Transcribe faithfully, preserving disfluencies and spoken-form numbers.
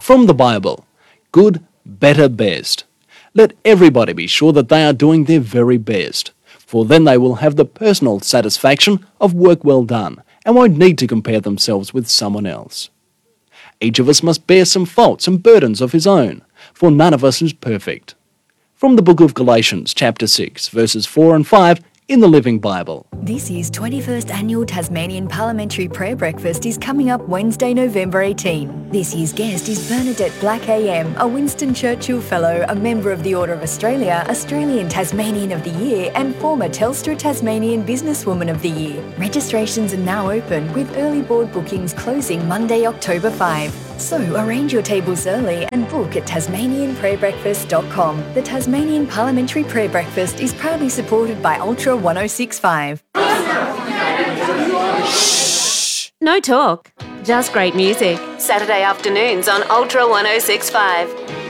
From the Bible, good, better, best. Let everybody be sure that they are doing their very best, for then they will have the personal satisfaction of work well done and won't need to compare themselves with someone else. Each of us must bear some faults and burdens of his own, for none of us is perfect. From the book of Galatians, chapter six, verses four and five, in the Living Bible. This year's twenty-first Annual Tasmanian Parliamentary Prayer Breakfast is coming up Wednesday, November eighteenth. This year's guest is Bernadette Black A M, a Winston Churchill Fellow, a member of the Order of Australia, Australian Tasmanian of the Year and former Telstra Tasmanian Businesswoman of the Year. Registrations are now open, with early board bookings closing Monday, October fifth. So arrange your tables early and book at tasmanian prayer breakfast dot com. The Tasmanian Parliamentary Prayer Breakfast is proudly supported by Ultra one oh six point five. Shh! No talk, just great music. Saturday afternoons on Ultra one oh six point five.